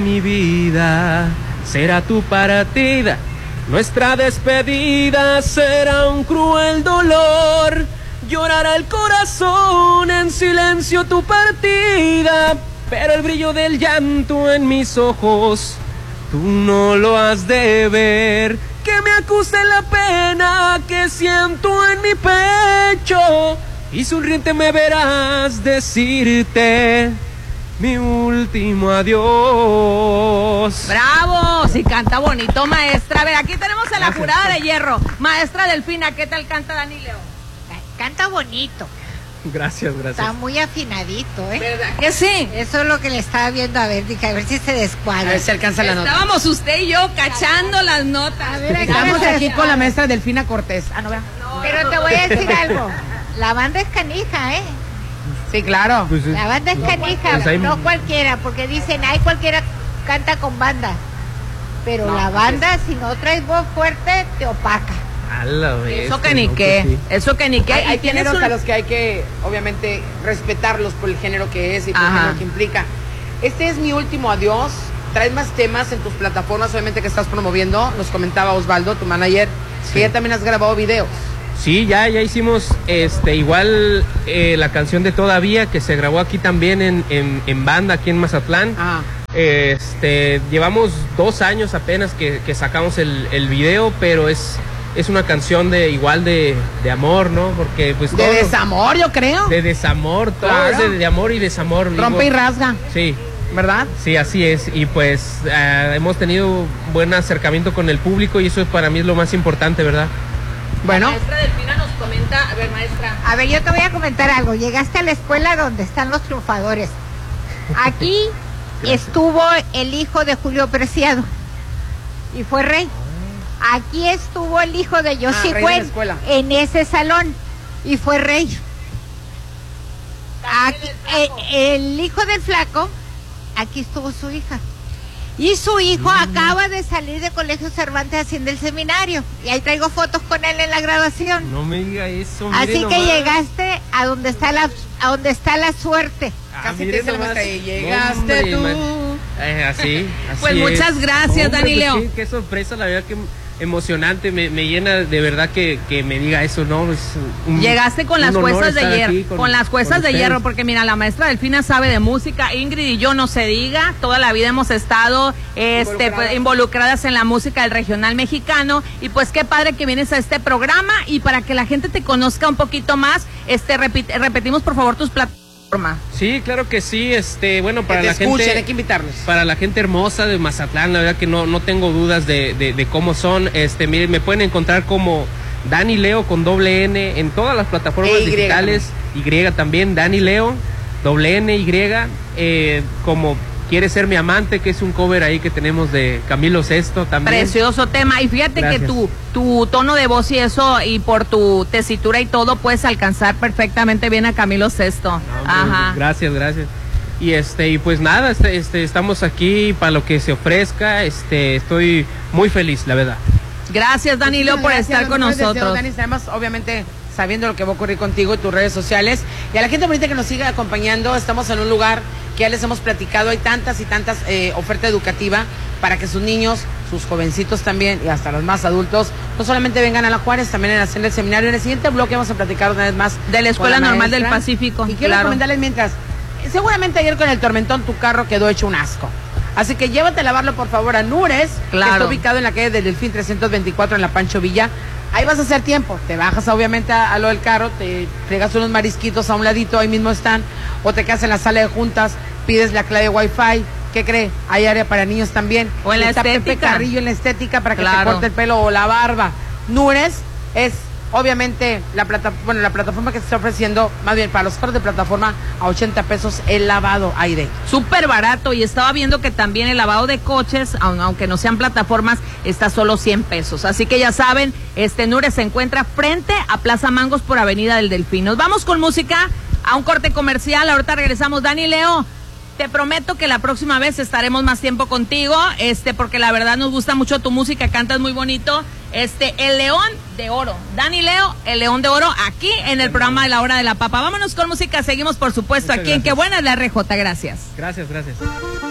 mi vida será tu partida. Nuestra despedida será un cruel dolor. Llorará el corazón en silencio tu partida, pero el brillo del llanto en mis ojos tú no lo has de ver. Que me acuse la pena que siento en mi pecho y sonriente me verás decirte mi último adiós. ¡Bravo! Sí canta bonito, maestra. A ver, aquí tenemos a la jurada de hierro. Maestra Delfina, ¿qué tal canta Dani Leo? Canta bonito. Gracias. Está muy afinadito, ¿eh? ¿Verdad que sí? Eso es lo que le estaba viendo, a ver, dije, a ver si se descuadra. A ver si alcanza la nota. Estábamos usted y yo cachando las notas. A ver, Estamos aquí con la maestra Delfina Cortés. Ah, no, vea. Pero te voy a decir algo. La banda es canija, ¿eh? Sí, claro. Pues, La banda es canija, pues hay- no cualquiera, porque dicen, ay, cualquiera canta con banda. Pero la banda, si no traes voz fuerte, te opaca. a la vez, Eso que ni no, qué. pues sí. Eso que ni qué. Hay Y tienes géneros un- a los que hay que, obviamente, respetarlos por el género que es y por el Ajá. género que implica. Este es mi último adiós. Traes más temas en tus plataformas, obviamente, que estás promoviendo. Nos comentaba Osvaldo, tu manager, que ya también has grabado videos. Sí, ya hicimos igual la canción de Todavía, que se grabó aquí también en banda, aquí en Mazatlán. Ajá. Llevamos 2 años apenas que sacamos el video, pero es una canción de amor, ¿no? Porque pues De todo- desamor, yo creo. de desamor, todo Claro. es de amor y desamor. Rompe y rasga, Sí, ¿verdad? sí, así es. Y pues hemos tenido buen acercamiento con el público y eso para mí es lo más importante, ¿verdad? Bueno, La maestra Delfina nos comenta, a ver, maestra. A ver, yo te voy a comentar algo. Llegaste a la escuela donde están los triunfadores. Aquí estuvo el hijo de Julio Preciado y fue rey. Aquí estuvo el hijo de rey de la Yossi escuela. en ese salón y fue rey. Aquí, el hijo del flaco, aquí estuvo su hija. Y su hijo acaba de salir de Colegio Cervantes haciendo el seminario. Y ahí traigo fotos con él en la graduación. No me diga eso. Así miren que nomás. llegaste a donde está la suerte. casi miren te dice la nomás. maestra, y llegaste Hombre, tú. Así Pues es. muchas gracias, Hombre, Dani pues Leo. Qué sorpresa, la verdad que emocionante, me llena de verdad que me diga eso, ¿no? Es Llegaste con las un honor juezas de estar hierro, aquí con las juezas con de ustedes. hierro, porque mira, la maestra Delfina sabe de música, Ingrid y yo no se diga, toda la vida hemos estado involucradas en la música del regional mexicano, y pues qué padre que vienes a este programa, y para que la gente te conozca un poquito más, repetimos por favor tus plataformas. Sí, claro que sí, bueno, Que para te la escuchen, hay gente, que invitarlos. para la gente hermosa de Mazatlán, la verdad que no tengo dudas de cómo son, miren, me pueden encontrar como Dani Leo con doble N en todas las plataformas Y digitales, Y también, Dani Leo, doble N, Y, como Quieres ser mi amante, que es un cover ahí que tenemos de Camilo Sesto también. Precioso tema, y fíjate Gracias. que tu tono de voz y eso, y por tu tesitura y todo, puedes alcanzar perfectamente bien a Camilo Sesto. Hombre, Ajá. Gracias. Y pues nada, estamos aquí para lo que se ofrezca, estoy muy feliz, la verdad. Gracias, Dani Leo, por Gracias, estar los con mejores deseos, nosotros. Dani, estaremos obviamente sabiendo lo que va a ocurrir contigo y tus redes sociales. Y a la gente bonita que nos sigue acompañando, estamos en un lugar que ya les hemos platicado, hay tantas y tantas oferta educativa para que sus niños, sus jovencitos también y hasta los más adultos, no solamente vengan a la Juárez, también en hacer el seminario. En el siguiente bloque vamos a platicar una vez más De la Escuela con Normal maestra. del Pacífico, Y quiero claro. recomendarles mientras, seguramente ayer con el tormentón tu carro quedó hecho un asco. Así que llévate a lavarlo por favor a Nures, Claro. que está ubicado en la calle del Delfín 324 en la Pancho Villa. Ahí vas a hacer tiempo, te bajas obviamente a lo del carro, te pegas unos marisquitos a un ladito, ahí mismo están, o te quedas en la sala de juntas, pides la clave Wi-Fi. ¿Qué cree? Hay área para niños también. O en la Está Pepe estética. Carrillo en la estética para que te Claro. corte el pelo o la barba. Nures es obviamente la plataforma que se está ofreciendo, más bien para los carros de plataforma, a 80 pesos el lavado aire. Súper barato, y estaba viendo que también el lavado de coches, aunque no sean plataformas, está solo 100 pesos. Así que ya saben, Nures se encuentra frente a Plaza Mangos por Avenida del Delfín. Nos vamos con música a un corte comercial, ahorita regresamos. Dani Leo, te prometo que la próxima vez estaremos más tiempo contigo, porque la verdad nos gusta mucho tu música, cantas muy bonito. El León de Oro, Dani Leo, el León de Oro, aquí en el programa de La Hora de la Papa. Vámonos con música, seguimos por supuesto Muchas aquí en gracias. Qué Buena es la RJ, gracias. Gracias.